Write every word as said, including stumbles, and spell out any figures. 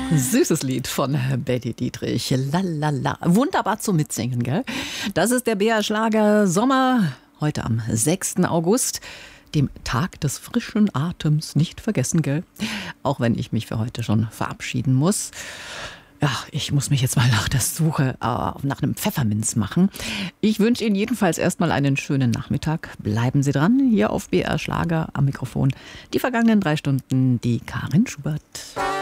Süßes Lied von Betty Dietrich. Lalala. Wunderbar zum Mitsingen, gell? Das ist der B R-Schlager Sommer. Heute am sechsten August, dem Tag des frischen Atems. Nicht vergessen, gell? Auch wenn ich mich für heute schon verabschieden muss. Ja, ich muss mich jetzt mal nach der Suche äh, nach einem Pfefferminz machen. Ich wünsche Ihnen jedenfalls erstmal einen schönen Nachmittag. Bleiben Sie dran, hier auf B R Schlager am Mikrofon. Die vergangenen drei Stunden, die Karin Schubert.